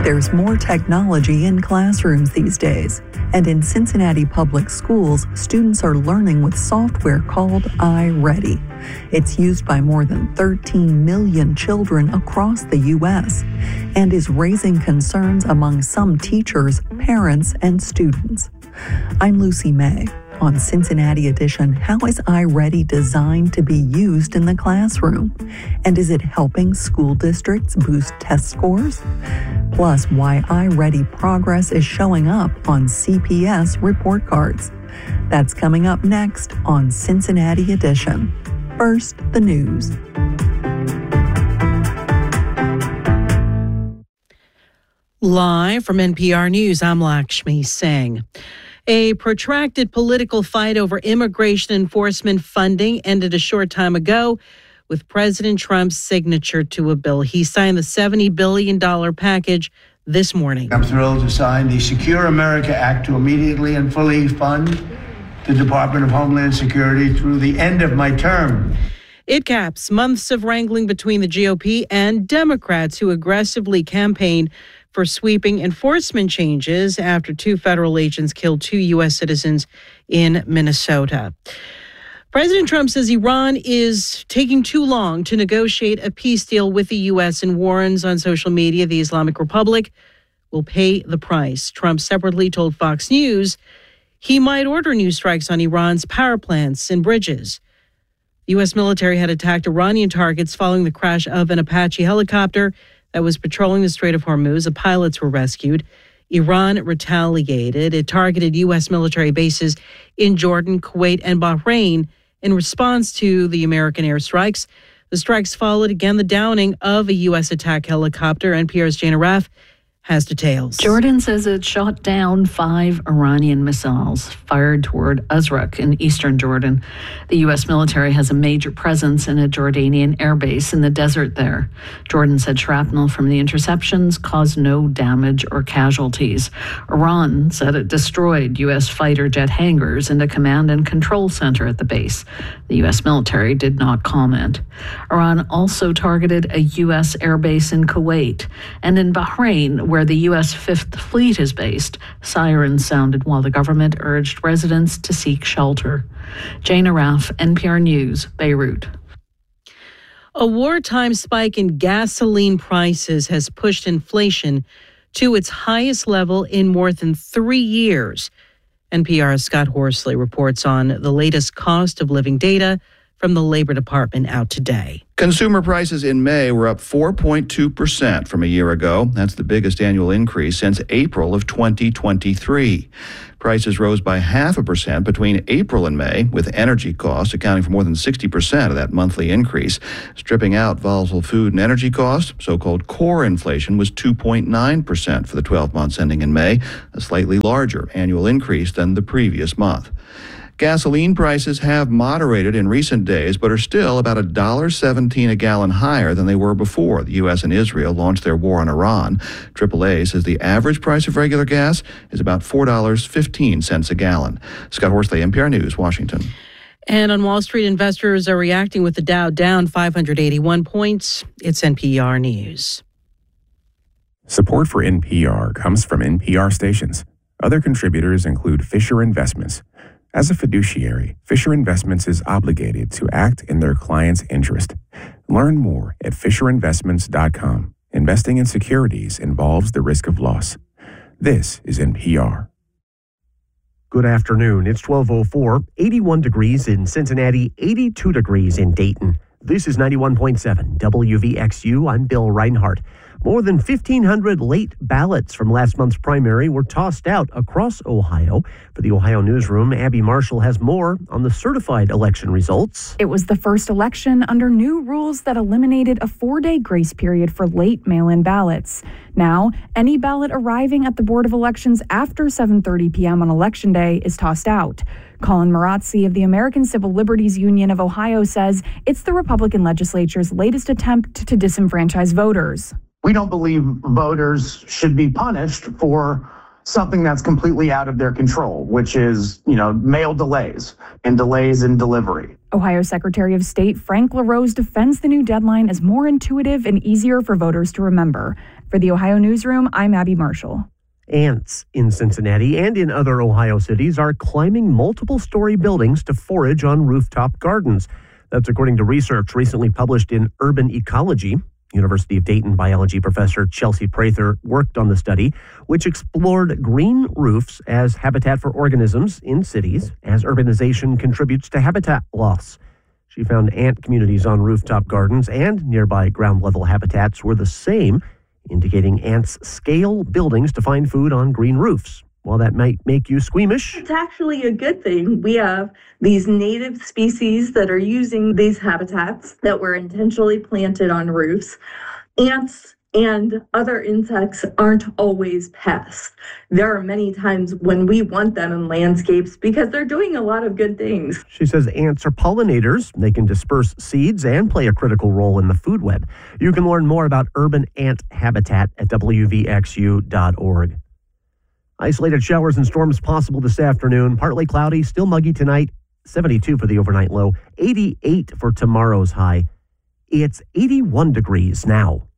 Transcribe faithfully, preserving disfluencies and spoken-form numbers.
There's more technology in classrooms these days, and in Cincinnati Public Schools, students are learning with software called iReady. It's used by more than thirteen million children across the U S and is raising concerns among some teachers, parents, and students. I'm Lucy May. On Cincinnati Edition, how is iReady designed to be used in the classroom? And is it helping school districts boost test scores? Plus, why iReady progress is showing up on C P S report cards. That's coming up next on Cincinnati Edition. First, the news. Live from N P R News, I'm Lakshmi Singh. A protracted political fight over immigration enforcement funding ended a short time ago with President Trump's signature to a bill. He signed the seventy billion dollars package this morning. I'm thrilled to sign the Secure America Act to immediately and fully fund the Department of Homeland Security through the end of my term. It caps months of wrangling between the G O P and Democrats who aggressively campaigned for sweeping enforcement changes after two federal agents killed two U S citizens in Minnesota. President Trump says Iran is taking too long to negotiate a peace deal with the U S and warns on social media the Islamic Republic will pay the price. Trump separately told Fox News he might order new strikes on Iran's power plants and bridges. The U S military had attacked Iranian targets following the crash of an Apache helicopter that was patrolling the Strait of Hormuz. The pilots were rescued. Iran retaliated. It targeted U S military bases in Jordan, Kuwait, and Bahrain in response to the American airstrikes. The strikes followed again the downing of a U S attack helicopter. N P R's Jana Raff has details. Jordan says it shot down five Iranian missiles fired toward Azraq in eastern Jordan. The U S military has a major presence in a Jordanian airbase in the desert there. Jordan said shrapnel from the interceptions caused no damage or casualties. Iran said it destroyed U S fighter jet hangars and a command and control center at the base. The U S military did not comment. Iran also targeted a U S airbase in Kuwait and in Bahrain, where the U S Fifth Fleet is based. Sirens sounded while the government urged residents to seek shelter. Jana Raff, N P R News, Beirut. A wartime spike in gasoline prices has pushed inflation to its highest level in more than three years. N P R's Scott Horsley reports on the latest cost of living data from the Labor Department out today. Consumer prices in May were up four point two percent from a year ago. That's the biggest annual increase since April of twenty twenty-three. Prices rose by half a percent between April and May, with energy costs accounting for more than sixty percent of that monthly increase. Stripping out volatile food and energy costs, so-called core inflation was two point nine percent for the twelve months ending in May, a slightly larger annual increase than the previous month. Gasoline prices have moderated in recent days, but are still about one dollar seventeen a gallon higher than they were before the U S and Israel launched their war on Iran. triple A says the average price of regular gas is about four dollars and fifteen cents a gallon. Scott Horsley, N P R News, Washington. And on Wall Street, investors are reacting with the Dow down five hundred eighty-one points. It's N P R News. Support for N P R comes from N P R stations. Other contributors include Fisher Investments. As a fiduciary, Fisher Investments is obligated to act in their client's interest. Learn more at fisher investments dot com. Investing in securities involves the risk of loss. This is N P R. Good afternoon. It's twelve oh four, eighty-one degrees in Cincinnati, eighty-two degrees in Dayton. This is ninety-one point seven W V X U. I'm Bill Reinhardt. More than fifteen hundred late ballots from last month's primary were tossed out across Ohio. For the Ohio Newsroom, Abby Marshall has more on the certified election results. It was the first election under new rules that eliminated a four-day grace period for late mail-in ballots. Now, any ballot arriving at the Board of Elections after seven thirty p.m. on Election Day is tossed out. Colin Marazzi of the American Civil Liberties Union of Ohio says it's the Republican legislature's latest attempt to disenfranchise voters. We don't believe voters should be punished for something that's completely out of their control, which is, you know, mail delays and delays in delivery. Ohio Secretary of State Frank LaRose defends the new deadline as more intuitive and easier for voters to remember. For the Ohio Newsroom, I'm Abby Marshall. Ants in Cincinnati and in other Ohio cities are climbing multiple-story buildings to forage on rooftop gardens. That's according to research recently published in Urban Ecology. University of Dayton biology professor Chelsea Prather worked on the study, which explored green roofs as habitat for organisms in cities as urbanization contributes to habitat loss. She found ant communities on rooftop gardens and nearby ground-level habitats were the same, indicating ants scale buildings to find food on green roofs. While that might make you squeamish, it's actually a good thing. We have these native species that are using these habitats that were intentionally planted on roofs. Ants and other insects aren't always pests. There are many times when we want them in landscapes because they're doing a lot of good things. She says ants are pollinators. They can disperse seeds and play a critical role in the food web. You can learn more about urban ant habitat at W V X U dot org. Isolated showers and storms possible this afternoon. Partly cloudy, still muggy tonight. seventy-two for the overnight low. eighty-eight for tomorrow's high. It's eighty-one degrees now.